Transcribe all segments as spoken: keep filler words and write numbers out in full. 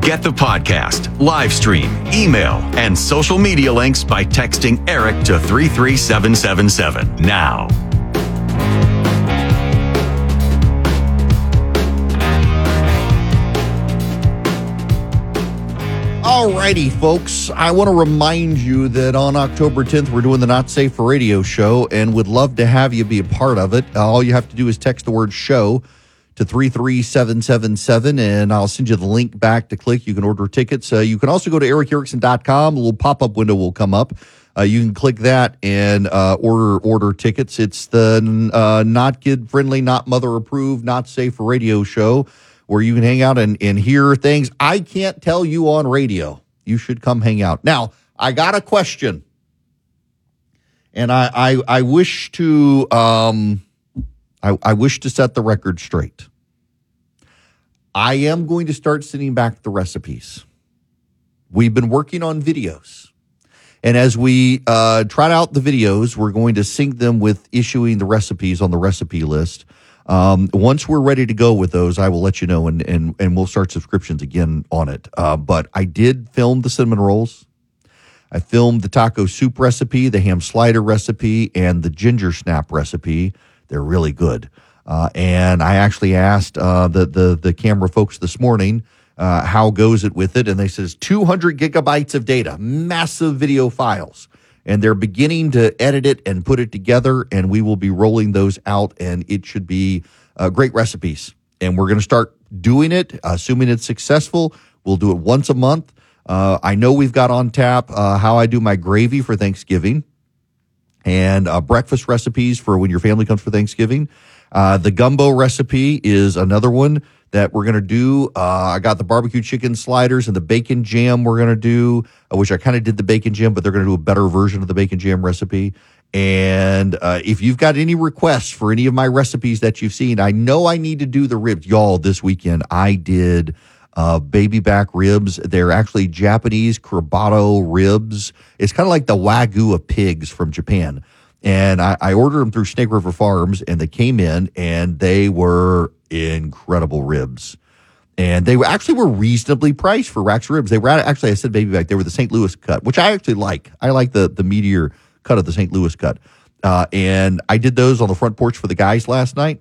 Get the podcast, live stream, email, and social media links by texting Eric to three three seven seven seven now. Alrighty, folks. I want to remind you that on October tenth, we're doing the Not Safe for Radio show and would love to have you be a part of it. Uh, all you have to do is text the word show to three three seven seven seven, and I'll send you the link back to click. You can order tickets. Uh, you can also go to eric erickson dot com. A little pop-up window will come up. Uh, you can click that and uh, order order tickets. It's the uh, not kid-friendly, not mother-approved, not safe for radio show where you can hang out and, and hear things I can't tell you on radio. You should come hang out. Now, I got a question, and I I, I wish to um I, I wish to set the record straight. I am going to start sending back the recipes. We've been working on videos, and as we uh, trot out the videos, we're going to sync them with issuing the recipes on the recipe list. Um, once we're ready to go with those, I will let you know, and and and we'll start subscriptions again on it. Uh, but I did film the cinnamon rolls. I filmed the taco soup recipe, the ham slider recipe, and the ginger snap recipe. They're really good. Uh, and I actually asked uh, the the the camera folks this morning uh, how goes it with it, and they says two hundred gigabytes of data, massive video files. And they're beginning to edit it and put it together, and we will be rolling those out, and it should be uh, great recipes. And we're going to start doing it, assuming it's successful. We'll do it once a month. Uh, I know we've got on tap uh, how I do my gravy for Thanksgiving, and uh, breakfast recipes for when your family comes for Thanksgiving. Uh, the gumbo recipe is another one that we're going to do. Uh, I got the barbecue chicken sliders and the bacon jam we're going to do. I wish I kind of did the bacon jam, but they're going to do a better version of the bacon jam recipe. And uh, if you've got any requests for any of my recipes that you've seen, I know I need to do the ribs. Y'all, this weekend I did uh, baby back ribs. They're actually Japanese Kurabato ribs. It's kind of like the Wagyu of pigs from Japan. And I, I ordered them through Snake River Farms, and they came in, and they were incredible ribs. And they were actually were reasonably priced for Rack's ribs. They were actually, I said baby back, they were the Saint Louis cut, which I actually like. I like the the meatier cut of the Saint Louis cut. Uh, and I did those on the front porch for the guys last night,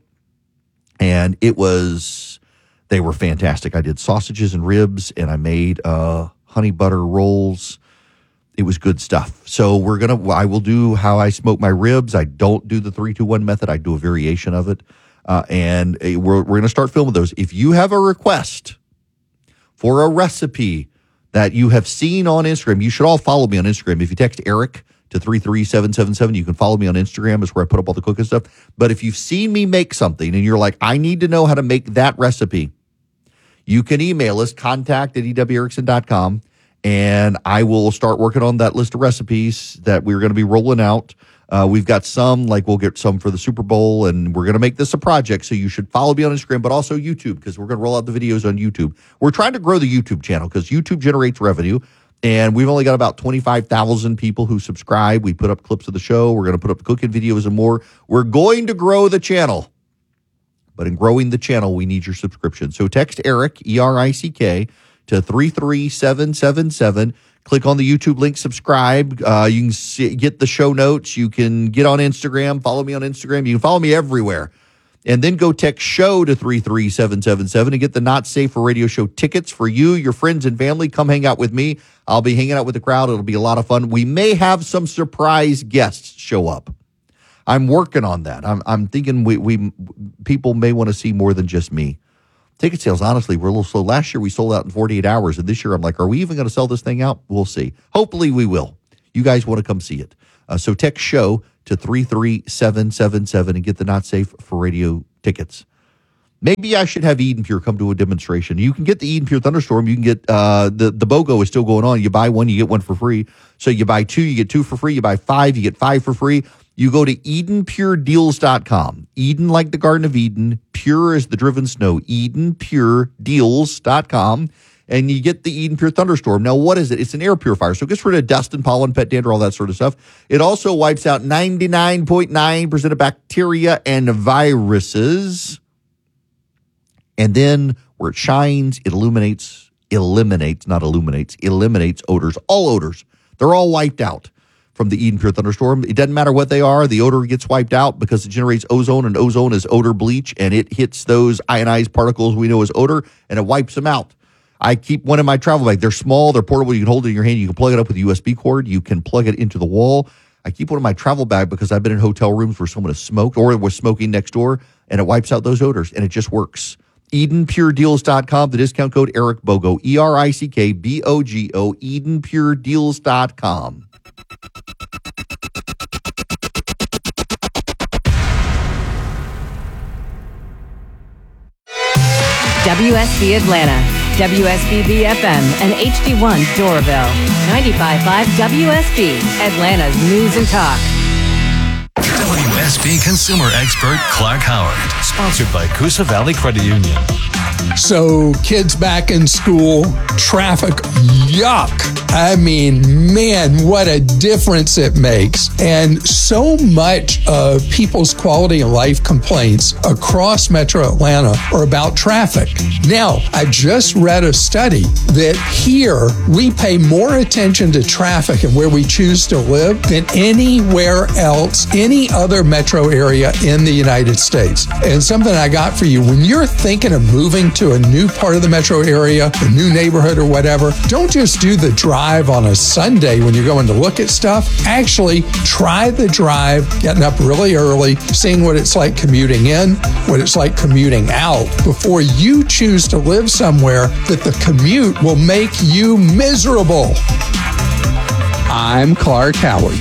and it was, they were fantastic. I did sausages and ribs, and I made uh, honey butter rolls. It was good stuff. So we're going to, I will do how I smoke my ribs. I don't do the three two one method. I do a variation of it. Uh, and uh, we're, we're going to start filming those. If you have a request for a recipe that you have seen on Instagram, you should all follow me on Instagram. If you text Eric to three three seven seven seven, you can follow me on Instagram. It's where I put up all the cooking stuff. But if you've seen me make something and you're like, I need to know how to make that recipe, you can email us, contact at e w erickson dot com. And I will start working on that list of recipes that we're going to be rolling out. Uh, we've got some, like we'll get some for the Super Bowl, and we're going to make this a project. So you should follow me on Instagram, but also YouTube, because we're going to roll out the videos on YouTube. We're trying to grow the YouTube channel because YouTube generates revenue, and we've only got about twenty-five thousand people who subscribe. We put up clips of the show. We're going to put up cooking videos and more. We're going to grow the channel, but in growing the channel, we need your subscription. So text Eric, E R I C K, to three three seven seven seven. Click on the YouTube link, subscribe. Uh, you can see, get the show notes. You can get on Instagram, follow me on Instagram. You can follow me everywhere. And then go text show to three three seven seven seven and get the Not Safe for Radio show tickets for you, your friends, and family. Come hang out with me. I'll be hanging out with the crowd. It'll be a lot of fun. We may have some surprise guests show up. I'm working on that. I'm, I'm thinking we, we people may want to see more than just me. Ticket sales, honestly, we're a little slow. Last year, we sold out in forty-eight hours, and this year, I'm like, are we even going to sell this thing out? We'll see. Hopefully, we will. You guys want to come see it. Uh, so text show to three three seven seven seven and get the Not Safe for Radio tickets. Maybe I should have Eden Pure come to a demonstration. You can get the Eden Pure Thunderstorm. You can get, uh, the, the BOGO is still going on. You buy one, you get one for free. So you buy two, you get two for free. You buy five, you get five for free. You go to eden pure deals dot com. Eden like the Garden of Eden. Pure as the driven snow. eden pure deals dot com. And you get the Eden Pure Thunderstorm. Now, what is it? It's an air purifier. So it gets rid of dust and pollen, pet dander, all that sort of stuff. It also wipes out ninety-nine point nine percent of bacteria and viruses. And then where it shines, it illuminates eliminates, not illuminates, eliminates odors, all odors. They're all wiped out from the Eden Pure Thunderstorm. It doesn't matter what they are. The odor gets wiped out because it generates ozone, and ozone is odor bleach, and it hits those ionized particles we know as odor, and it wipes them out. I keep one in my travel bag. They're small. They're portable. You can hold it in your hand. You can plug it up with a U S B cord. You can plug it into the wall. I keep one in my travel bag because I've been in hotel rooms where someone has smoked or was smoking next door, and it wipes out those odors, and it just works. Eden Pure Deals dot com, the discount code Eric Bogo, E R I C K B O G O, Eden Pure Deals dot com. W S B Atlanta, W S B B F M, and H D one Doraville. ninety-five point five W S B, Atlanta's news and talk. W S B consumer expert Clark Howard, sponsored by Coosa Valley Credit Union. So kids back in school, traffic, yuck. I mean, man, what a difference it makes. And so much of people's quality of life complaints across Metro Atlanta are about traffic. Now, I just read a study that here we pay more attention to traffic and where we choose to live than anywhere else, any other metro area in the United States. And something I got for you, when you're thinking of moving to a new part of the metro area, a new neighborhood or whatever, don't just do the drive on a Sunday when you're going to look at stuff. Actually, try the drive, getting up really early, seeing what it's like commuting in, what it's like commuting out, before you choose to live somewhere that the commute will make you miserable. I'm Clark Howard.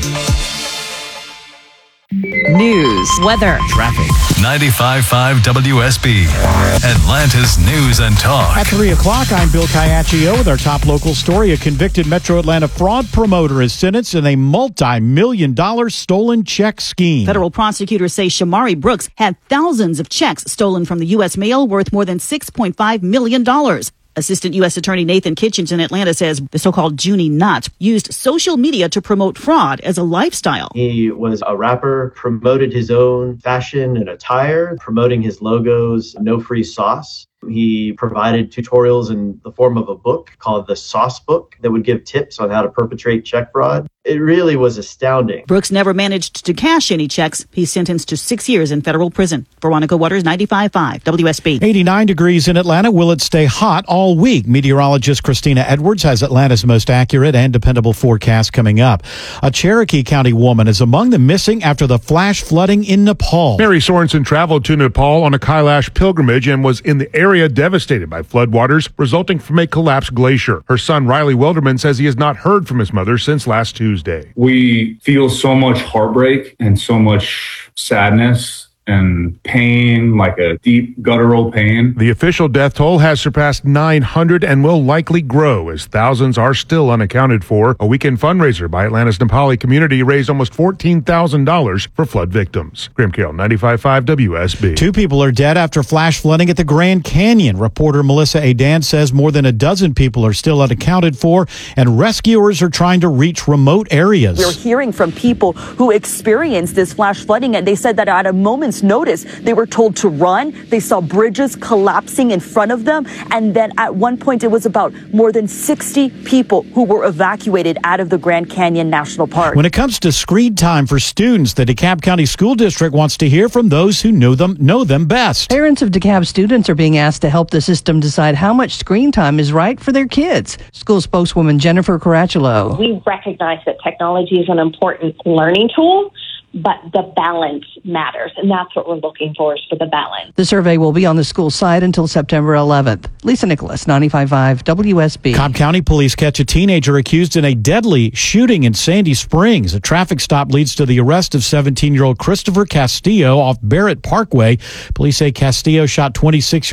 News, weather, Traffic. ninety-five point five W S B, Atlanta's news and talk. At three o'clock, I'm Bill Caiaccio with our top local story. A convicted Metro Atlanta fraud promoter is sentenced in a multi-million dollar stolen check scheme. Federal prosecutors say Shamari Brooks had thousands of checks stolen from the U S mail worth more than six point five million dollars. Assistant U S Attorney Nathan Kitchens in Atlanta says the so-called Junie Knott used social media to promote fraud as a lifestyle. He was a rapper, promoted his own fashion and attire, promoting his logos, No Free Sauce. He provided tutorials in the form of a book called the Sauce Book that would give tips on how to perpetrate check fraud. It really was astounding. Brooks never managed to cash any checks. He's sentenced to six years in federal prison. Veronica Waters, ninety-five point five W S B. eighty-nine degrees in Atlanta. Will it stay hot all week? Meteorologist Christina Edwards has Atlanta's most accurate and dependable forecast coming up. A Cherokee County woman is among the missing after the flash flooding in Nepal. Mary Sorensen traveled to Nepal on a Kailash pilgrimage and was in the area devastated by floodwaters resulting from a collapsed glacier. Her son, Riley Wilderman, says he has not heard from his mother since last Tuesday. We feel so much heartbreak and so much sadness and pain, like a deep guttural pain. The official death toll has surpassed nine hundred and will likely grow as thousands are still unaccounted for. A weekend fundraiser by Atlanta's Nepali community raised almost fourteen thousand dollars for flood victims. Graham Carroll, ninety-five point five W S B. Two people are dead after flash flooding at the Grand Canyon. Reporter Melissa Adan says more than a dozen people are still unaccounted for, and rescuers are trying to reach remote areas. We're hearing from people who experienced this flash flooding, and they said that at a moment's notice, they were told to run. They saw bridges collapsing in front of them. And then at one point, it was about more than sixty people who were evacuated out of the Grand Canyon National Park. When it comes to screen time for students, the DeKalb County School District wants to hear from those who know them, know them best. Parents of DeKalb students are being asked to help the system decide how much screen time is right for their kids. School spokeswoman Jennifer Carachulo. We recognize that technology is an important learning tool, but the balance matters, and that's what we're looking for, is for the balance. The survey will be on the school site until September eleventh. Lisa Nicholas, ninety-five point five W S B. Cobb County police catch a teenager accused in a deadly shooting in Sandy Springs. A traffic stop leads to the arrest of seventeen-year-old Christopher Castillo off Barrett Parkway. Police say Castillo shot twenty-six-year-old